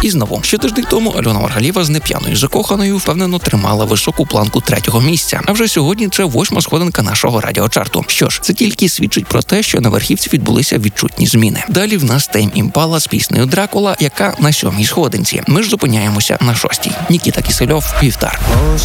І знову, ще тиждень тому Альона Маргалієва з неп'яною закоханою впевнено тримала високу планку 3-го місця. А вже сьогодні це 8-ма сходинка нашого радіочарту. Що ж, це тільки свідчить про те, що на верхівці відбулися відчутні зміни. Далі в нас Тейм Імпала з піснею «Дракула», яка на 7-й сходинці. Ми ж зупиняємося на 6-й. Нікіта Кісельов, «Вівтар».